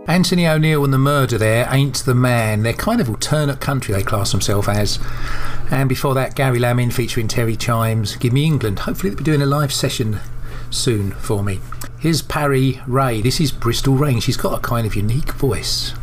Anthony O'Neill and the Murder there, Ain't the Man. They're kind of alternate country, they class themselves as. And before that, Gary Lamin featuring Terry Chimes, Give Me England. Hopefully they'll be doing a live session soon for me. Here's Parry Ray. This is Bristol Rain. She's got a kind of unique voice.